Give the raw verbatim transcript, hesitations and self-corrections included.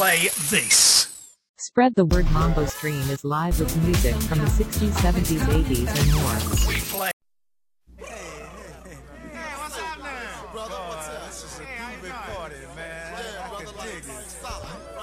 play this. Spread the word. Mambo Stream is live with music from the sixties, seventies, eighties, and more. We play. Hey, hey, hey. Hey, what's up now? Brother, what's up? This is a groovy party, man. Yeah, brother, I can dig it. Stop.